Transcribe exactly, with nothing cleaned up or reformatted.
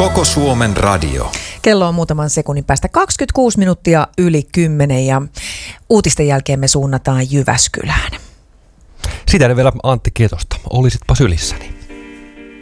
Koko Suomen radio. Kello on muutaman sekunnin päästä kaksikymmentäkuusi minuuttia yli kymmenen ja uutisten jälkeen me suunnataan Jyväskylään. Sitä vielä Antti Kietosta. Olisitpa sylissäni.